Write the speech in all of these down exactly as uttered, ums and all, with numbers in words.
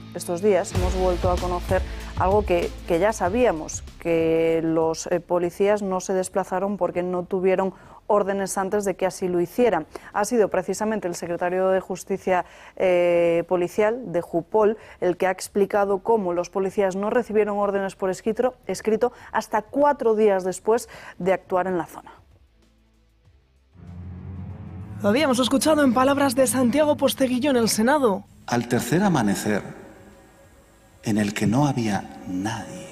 estos días hemos vuelto a conocer algo que, que ya sabíamos, que los eh, policías no se desplazaron porque no tuvieron órdenes antes de que así lo hicieran. Ha sido precisamente el secretario de Justicia eh, Policial de Jupol el que ha explicado cómo los policías no recibieron órdenes por escrito, escrito hasta cuatro días después de actuar en la zona. Lo habíamos escuchado en palabras de Santiago Posteguillo en el Senado. Al tercer amanecer, en el que no había nadie,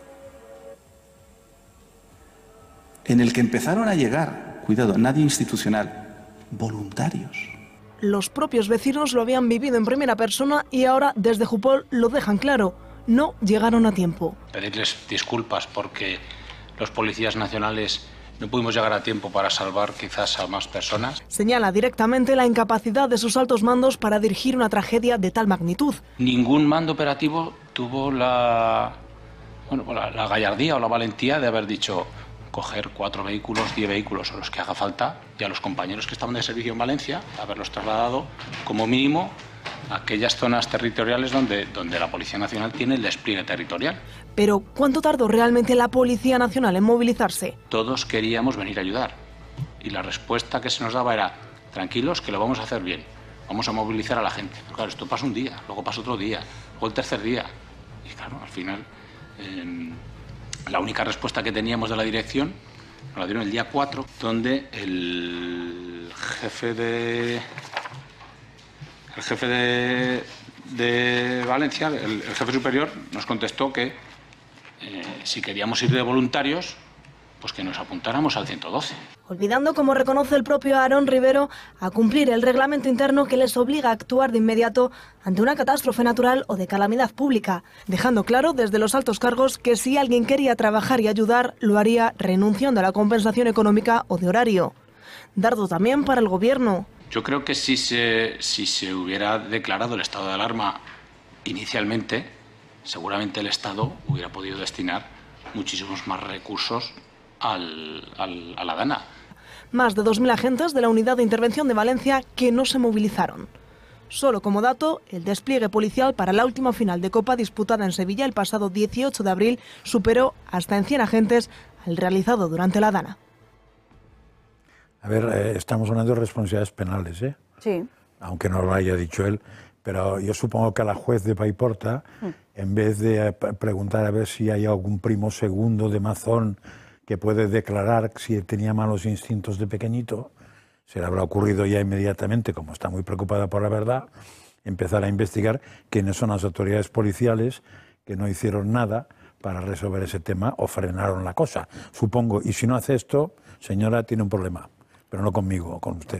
en el que empezaron a llegar, cuidado, nadie institucional, voluntarios. Los propios vecinos lo habían vivido en primera persona y ahora desde Jupol lo dejan claro, no llegaron a tiempo. Pedirles disculpas porque los policías nacionales no pudimos llegar a tiempo para salvar quizás a más personas. Señala directamente la incapacidad de sus altos mandos para dirigir una tragedia de tal magnitud. Ningún mando operativo tuvo la, bueno, la, la gallardía o la valentía de haber dicho coger cuatro vehículos, diez vehículos o los que haga falta y a los compañeros que estaban de servicio en Valencia haberlos trasladado como mínimo a aquellas zonas territoriales donde, donde la Policía Nacional tiene el despliegue territorial. Pero, ¿cuánto tardó realmente la Policía Nacional en movilizarse? Todos queríamos venir a ayudar y la respuesta que se nos daba era tranquilos que lo vamos a hacer bien, vamos a movilizar a la gente. Pero claro, esto pasa un día, luego pasa otro día, luego el tercer día y claro, al final eh, la única respuesta que teníamos de la dirección nos la dieron el día cuatro, donde el jefe de el jefe de, de Valencia, el, el jefe superior, nos contestó que eh, si queríamos ir de voluntarios, pues que nos apuntáramos al ciento doce. Olvidando, como reconoce el propio Aarón Rivero, a cumplir el reglamento interno que les obliga a actuar de inmediato ante una catástrofe natural o de calamidad pública, dejando claro desde los altos cargos que si alguien quería trabajar y ayudar, lo haría renunciando a la compensación económica o de horario. Dardo también para el Gobierno. Yo creo que si se, si se hubiera declarado el estado de alarma inicialmente, seguramente el Estado hubiera podido destinar muchísimos más recursos al, al, a la DANA. Más de dos mil agentes de la Unidad de Intervención de Valencia que no se movilizaron. Solo como dato, el despliegue policial para la última final de Copa disputada en Sevilla el pasado dieciocho de abril superó hasta en cien agentes al realizado durante la DANA. A ver, eh, estamos hablando de responsabilidades penales, ¿eh? Sí. Aunque no lo haya dicho él, pero yo supongo que a la juez de Paiporta, mm. en vez de preguntar a ver si hay algún primo segundo de Mazón que puede declarar si tenía malos instintos de pequeñito, se le habrá ocurrido ya inmediatamente, como está muy preocupada por la verdad, empezar a investigar quiénes son las autoridades policiales que no hicieron nada para resolver ese tema o frenaron la cosa, supongo. Y si no hace esto, señora, tiene un problema. Pero no conmigo, con usted.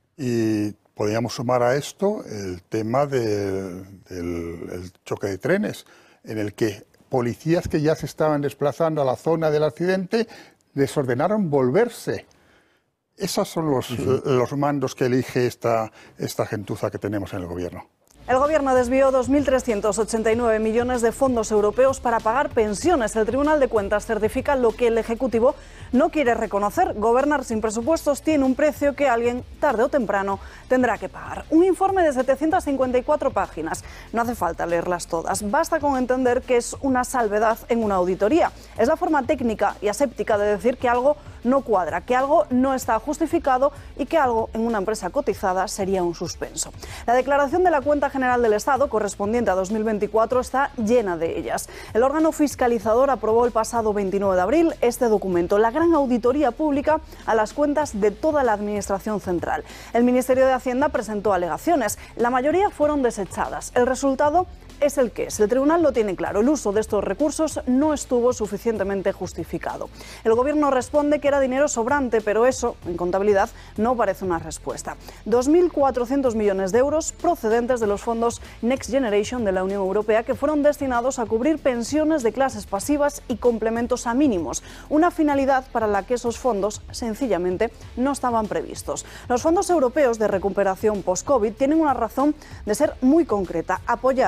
Y podríamos sumar a esto el tema de, del el choque de trenes, en el que policías que ya se estaban desplazando a la zona del accidente les ordenaron volverse. Esos son los, sí, sí. los mandos que elige esta, esta gentuza que tenemos en el Gobierno. El Gobierno desvió dos mil trescientos ochenta y nueve millones de fondos europeos para pagar pensiones. El Tribunal de Cuentas certifica lo que el Ejecutivo no quiere reconocer. Gobernar sin presupuestos tiene un precio que alguien, tarde o temprano, tendrá que pagar. Un informe de setecientas cincuenta y cuatro páginas. No hace falta leerlas todas. Basta con entender que es una salvedad en una auditoría. Es la forma técnica y aséptica de decir que algo no cuadra, que algo no está justificado y que algo en una empresa cotizada sería un suspenso. La declaración de la Cuenta General del Estado, correspondiente a dos mil veinticuatro, está llena de ellas. El órgano fiscalizador aprobó el pasado veintinueve de abril este documento, la gran auditoría pública a las cuentas de toda la Administración central. El Ministerio de Hacienda presentó alegaciones, la mayoría fueron desechadas. El resultado es el que es. El tribunal lo tiene claro. El uso de estos recursos no estuvo suficientemente justificado. El Gobierno responde que era dinero sobrante, pero eso, en contabilidad, no parece una respuesta. dos mil cuatrocientos millones de euros procedentes de los fondos Next Generation de la Unión Europea que fueron destinados a cubrir pensiones de clases pasivas y complementos a mínimos. Una finalidad para la que esos fondos, sencillamente, no estaban previstos. Los fondos europeos de recuperación post-COVID tienen una razón de ser muy concreta: apoyar,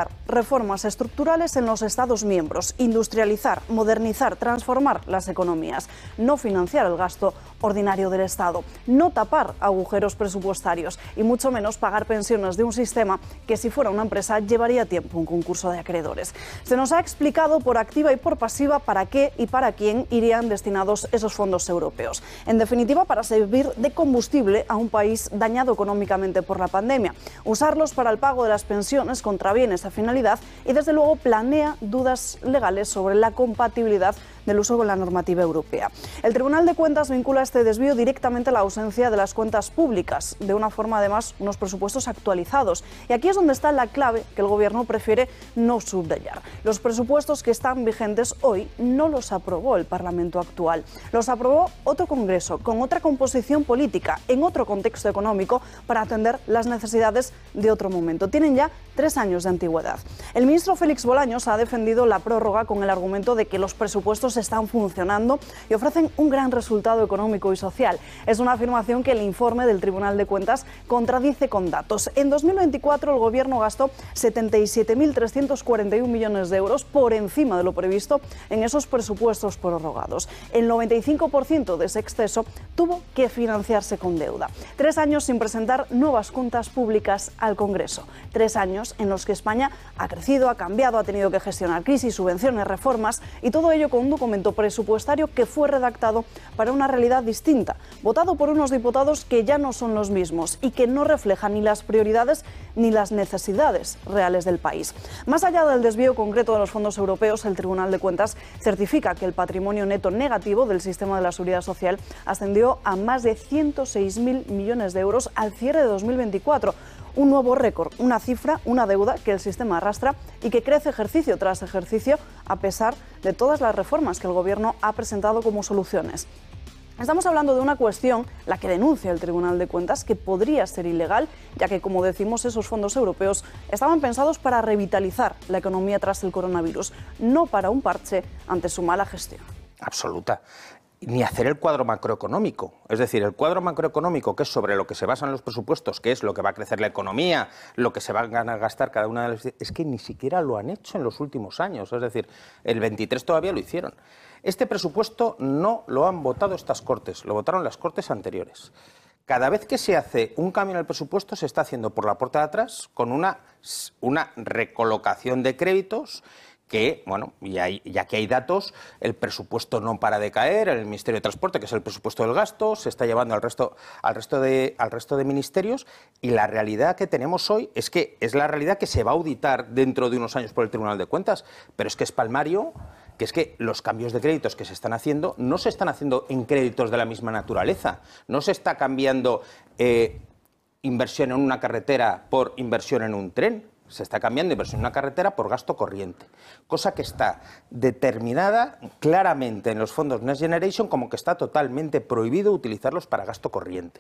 reformas estructurales en los Estados miembros, industrializar, modernizar, transformar las economías, no financiar el gasto ordinario del Estado, no tapar agujeros presupuestarios y mucho menos pagar pensiones de un sistema que, si fuera una empresa, llevaría tiempo un concurso de acreedores. Se nos ha explicado por activa y por pasiva para qué y para quién irían destinados esos fondos europeos. En definitiva, para servir de combustible a un país dañado económicamente por la pandemia, usarlos para el pago de las pensiones contraviene esa finalidad y, desde luego, planea dudas legales sobre la compatibilidad del uso con la normativa europea. El Tribunal de Cuentas vincula este desvío directamente a la ausencia de las cuentas públicas, de una forma, además, unos presupuestos actualizados. Y aquí es donde está la clave que el Gobierno prefiere no subrayar. Los presupuestos que están vigentes hoy no los aprobó el Parlamento actual. Los aprobó otro Congreso, con otra composición política, en otro contexto económico, para atender las necesidades de otro momento. Tienen ya tres años de antigüedad. El ministro Félix Bolaños ha defendido la prórroga con el argumento de que los presupuestos están funcionando y ofrecen un gran resultado económico y social. Es una afirmación que el informe del Tribunal de Cuentas contradice con datos. En dos mil veinticuatro el Gobierno gastó setenta y siete mil trescientos cuarenta y uno millones de euros por encima de lo previsto en esos presupuestos prorrogados. El noventa y cinco por ciento de ese exceso tuvo que financiarse con deuda. Tres años sin presentar nuevas cuentas públicas al Congreso. Tres años en los que España ha crecido, ha cambiado, ha tenido que gestionar crisis, subvenciones, reformas, y todo ello con un documento presupuestario que fue redactado para una realidad distinta, votado por unos diputados que ya no son los mismos y que no reflejan ni las prioridades ni las necesidades reales del país. Más allá del desvío concreto de los fondos europeos, el Tribunal de Cuentas certifica que el patrimonio neto negativo del sistema de la Seguridad Social ascendió a más de ciento seis mil millones de euros al cierre de dos mil veinticuatro. Un nuevo récord, una cifra, una deuda que el sistema arrastra y que crece ejercicio tras ejercicio a pesar de todas las reformas que el Gobierno ha presentado como soluciones. Estamos hablando de una cuestión, la que denuncia el Tribunal de Cuentas, que podría ser ilegal, ya que, como decimos, esos fondos europeos estaban pensados para revitalizar la economía tras el coronavirus, no para un parche ante su mala gestión. Absoluta. Ni hacer el cuadro macroeconómico. Es decir, el cuadro macroeconómico, que es sobre lo que se basan los presupuestos, que es lo que va a crecer la economía, lo que se van a gastar cada una de las... Es que ni siquiera lo han hecho en los últimos años. Es decir, el veintitrés todavía lo hicieron. Este presupuesto no lo han votado estas Cortes, lo votaron las Cortes anteriores. Cada vez que se hace un cambio en el presupuesto se está haciendo por la puerta de atrás con una, una recolocación de créditos que, bueno, ya, hay, ya que hay datos, el presupuesto no para de caer, el Ministerio de Transporte, que es el presupuesto del gasto, se está llevando al resto, al resto de, al resto de ministerios, y la realidad que tenemos hoy es que es la realidad que se va a auditar dentro de unos años por el Tribunal de Cuentas, pero es que es palmario, que es que los cambios de créditos que se están haciendo no se están haciendo en créditos de la misma naturaleza, no se está cambiando eh, inversión en una carretera por inversión en un tren. Se está cambiando inversión en una carretera por gasto corriente, cosa que está determinada claramente en los fondos Next Generation como que está totalmente prohibido utilizarlos para gasto corriente.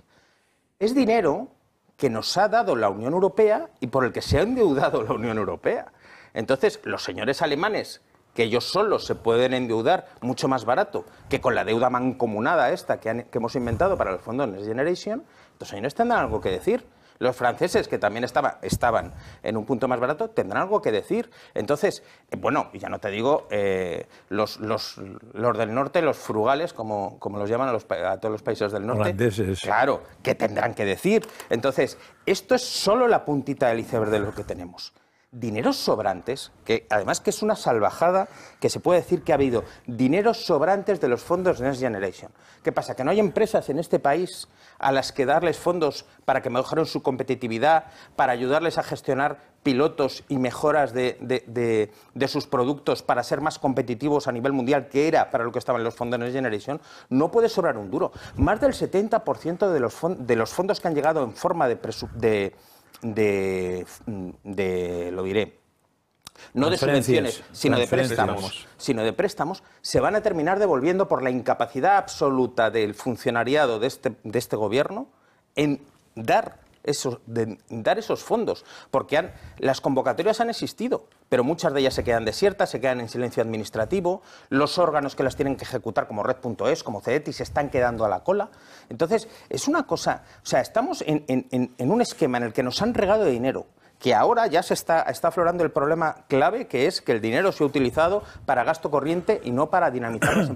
Es dinero que nos ha dado la Unión Europea y por el que se ha endeudado la Unión Europea. Entonces, los señores alemanes, que ellos solos se pueden endeudar mucho más barato que con la deuda mancomunada esta que, han, que hemos inventado para los fondos Next Generation, los señores tendrán algo que decir. Los franceses, que también estaba, estaban en un punto más barato, tendrán algo que decir. Entonces, eh, bueno, ya no te digo, eh, los, los, los del norte, los frugales, como, como los llaman a, los, a todos los países del norte, holandeses, claro, que tendrán que decir. Entonces, esto es solo la puntita del iceberg de lo que tenemos. Dineros sobrantes, que además que es una salvajada que se puede decir que ha habido dineros sobrantes de los fondos Next Generation. ¿Qué pasa? ¿Que no hay empresas en este país a las que darles fondos para que mejoren su competitividad, para ayudarles a gestionar pilotos y mejoras de, de, de, de sus productos para ser más competitivos a nivel mundial, que era para lo que estaban los fondos Next Generation? No puede sobrar un duro. Más del setenta por ciento de los, de los fondos que han llegado en forma de... de De, de, lo diré, no de subvenciones, sino de préstamos, sino de préstamos, se van a terminar devolviendo por la incapacidad absoluta del funcionariado de este, de este gobierno en dar esos, de, dar esos fondos, porque han, las convocatorias han existido, pero muchas de ellas se quedan desiertas, se quedan en silencio administrativo, los órganos que las tienen que ejecutar, como Red punto es, como CEDETI, se están quedando a la cola. Entonces, es una cosa, o sea, estamos en, en, en un esquema en el que nos han regado de dinero, que ahora ya se está, está aflorando el problema clave, que es que el dinero se ha utilizado para gasto corriente y no para dinamizar las